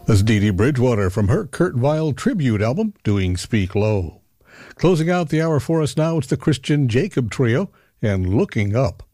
That's Dee Dee Bridgewater from her Kurt Weill tribute album, doing Speak Low. Closing out the hour for us now, it's the Christian Jacob Trio and Looking Up.